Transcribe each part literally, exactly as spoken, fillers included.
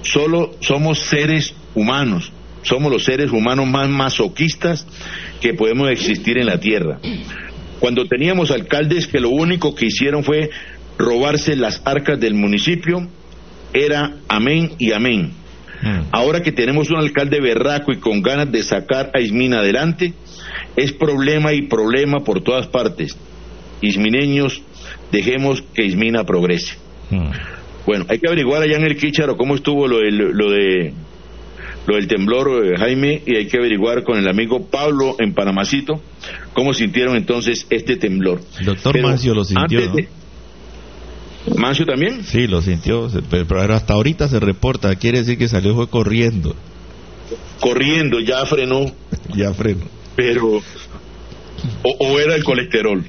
Solo somos seres humanos, somos los seres humanos más masoquistas que podemos existir en la tierra. Cuando teníamos alcaldes que lo único que hicieron fue robarse las arcas del municipio, era amén y amén. Mm. Ahora que tenemos un alcalde berraco y con ganas de sacar a Ismina adelante, es problema y problema por todas partes. Ismineños, dejemos que Ismina progrese. Mm. Bueno, hay que averiguar allá en el Quícharo cómo estuvo lo de, lo de lo del temblor, Jaime, y hay que averiguar con el amigo Pablo en Panamacito cómo sintieron entonces este temblor. El doctor pero Mancio lo sintió, ¿no? De... ¿Mancio también? Sí, lo sintió, pero hasta ahorita se reporta, quiere decir que salió fue corriendo. Corriendo, ya frenó. Ya frenó. Pero, o, o era el colesterol.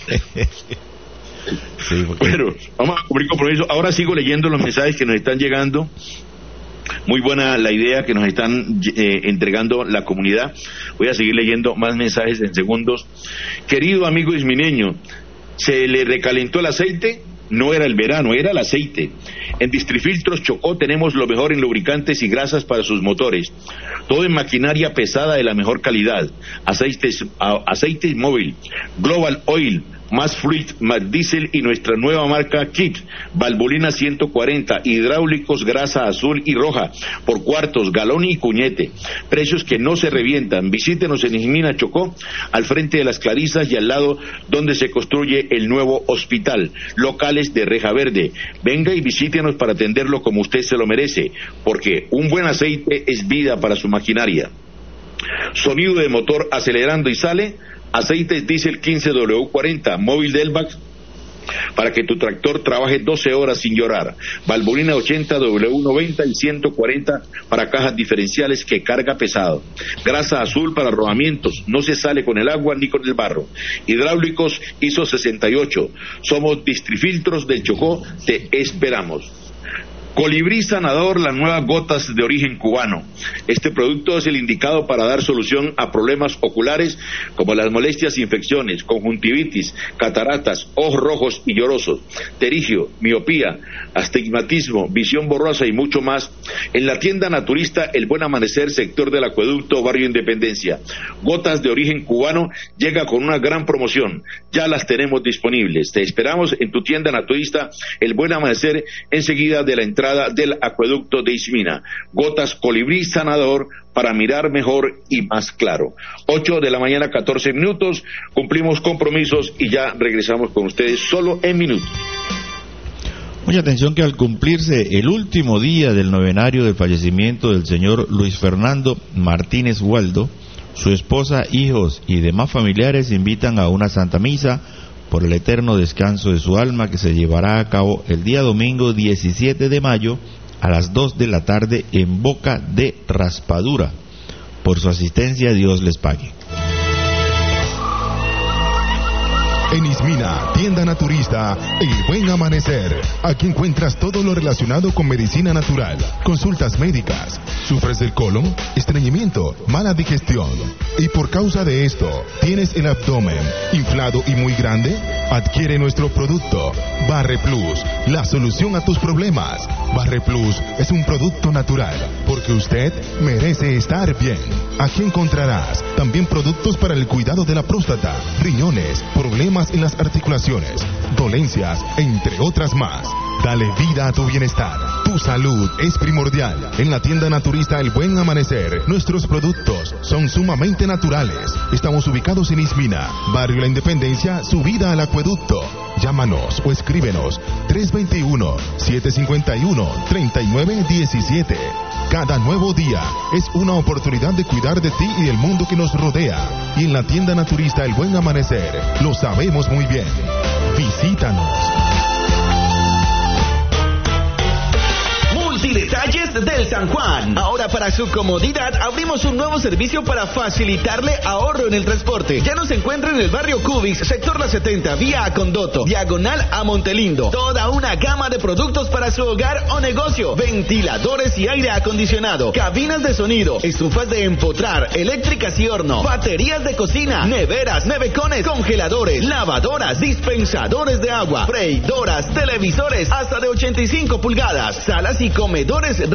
Sí, porque... Bueno, vamos a cumplir compromiso. Ahora sigo leyendo los mensajes que nos están llegando. Muy buena la idea que nos están eh, entregando la comunidad. Voy a seguir leyendo más mensajes en segundos. Querido amigo ismineño, ¿se le recalentó el aceite? No era el verano, era el aceite. En Distrifiltros Chocó tenemos lo mejor en lubricantes y grasas para sus motores. Todo en maquinaria pesada de la mejor calidad. Aceites, a, aceites móvil, Global Oil, más Fluid, más Diesel y nuestra nueva marca Kit, valvulina ciento cuarenta, hidráulicos, grasa azul y roja, por cuartos, galón y cuñete. Precios que no se revientan. Visítenos en Ismina Chocó, al frente de las Clarisas y al lado donde se construye el nuevo hospital. Locales de reja verde. Venga y visítenos para atenderlo como usted se lo merece, porque un buen aceite es vida para su maquinaria. Sonido de motor acelerando y sale. Aceites diésel quince W cuarenta, móvil Delvac, para que tu tractor trabaje doce horas sin llorar. Valvulina ochenta W noventa y ciento cuarenta para cajas diferenciales que carga pesado. Grasa azul para rodamientos, no se sale con el agua ni con el barro. Hidráulicos I S O sesenta y ocho. Somos Distrifiltros del Chocó, te esperamos. Colibrí Sanador, las nuevas gotas de origen cubano. Este producto es el indicado para dar solución a problemas oculares como las molestias e infecciones, conjuntivitis, cataratas, ojos rojos y llorosos, terigio, miopía, astigmatismo, visión borrosa y mucho más. En la tienda naturista El Buen Amanecer, sector del Acueducto, Barrio Independencia. Gotas de origen cubano llega con una gran promoción. Ya las tenemos disponibles. Te esperamos en tu tienda naturista El Buen Amanecer, enseguida de la entrada del acueducto de Ismina. Gotas Colibrí Sanador para mirar mejor y más claro. ocho de la mañana, catorce minutos. Cumplimos compromisos y ya regresamos con ustedes solo en minutos. Mucha atención que al cumplirse el último día del novenario del fallecimiento del señor Luis Fernando Martínez Waldo, su esposa, hijos y demás familiares invitan a una santa misa por el eterno descanso de su alma, que se llevará a cabo el día domingo diecisiete de mayo a las dos de la tarde en Boca de Raspadura. Por su asistencia, Dios les pague. En Ismina, tienda naturista, El Buen Amanecer. Aquí encuentras todo lo relacionado con medicina natural, consultas médicas. ¿Sufres del colon, estreñimiento, mala digestión? Y por causa de esto, ¿tienes el abdomen inflado y muy grande? Adquiere nuestro producto, Barre Plus, la solución a tus problemas. Barre Plus es un producto natural, porque usted merece estar bien. Aquí encontrarás también productos para el cuidado de la próstata, riñones, problemas en las articulaciones, dolencias, entre otras más. Dale vida a tu bienestar. Tu salud es primordial. En la tienda naturista El Buen Amanecer, nuestros productos son sumamente naturales. Estamos ubicados en Ismina, Barrio La Independencia, subida al acueducto. Llámanos o escríbenos tres dos uno, siete cinco uno, tres nueve uno siete. Cada nuevo día es una oportunidad de cuidar de ti y del mundo que nos rodea. Y en la tienda naturista El Buen Amanecer, lo sabemos muy bien. Visítanos. Multidetalles del San Juan. Ahora, para su comodidad, abrimos un nuevo servicio para facilitarle ahorro en el transporte. Ya nos encuentra en el barrio Cubis, sector La setenta, vía a Condoto, diagonal a Montelindo. Toda una gama de productos para su hogar o negocio. Ventiladores y aire acondicionado, cabinas de sonido, estufas de empotrar, eléctricas y horno, baterías de cocina, neveras, nevecones, congeladores, lavadoras, dispensadores de agua, freidoras, televisores hasta de ochenta y cinco pulgadas, salas y comedores